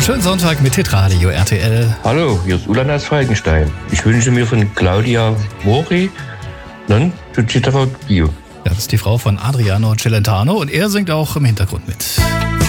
Schönen Sonntag mit Hitradio RTL. Hallo, hier ist Ulan aus Falkenstein. Ich wünsche mir von Claudia Mori zu Citava Bio. Ja, das ist die Frau von Adriano Celentano und er singt auch im Hintergrund mit.